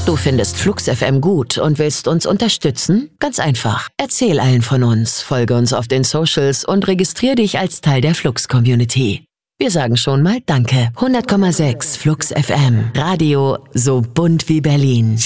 Du findest Flux FM gut und willst uns unterstützen? Ganz einfach. Erzähl allen von uns, folge uns auf den Socials und registrier dich als Teil der Flux-Community. Wir sagen schon mal Danke. 100,6 Flux FM. Radio so bunt wie Berlin.